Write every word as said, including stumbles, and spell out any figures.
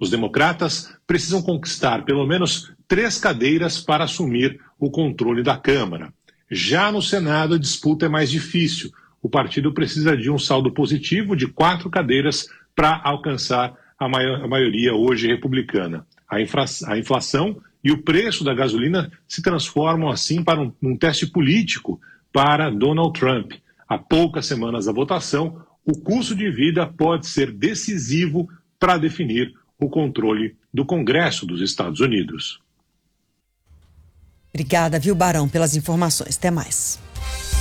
Os democratas precisam conquistar pelo menos três cadeiras para assumir o controle da Câmara. Já no Senado, a disputa é mais difícil. O partido precisa de um saldo positivo de quatro cadeiras para alcançar a, maior, a maioria hoje republicana. A, infra, a inflação e o preço da gasolina se transformam assim para um, um teste político para Donald Trump. Há poucas semanas da votação, o custo de vida pode ser decisivo para definir o controle do Congresso dos Estados Unidos. Obrigada, viu, Barão, pelas informações. Até mais.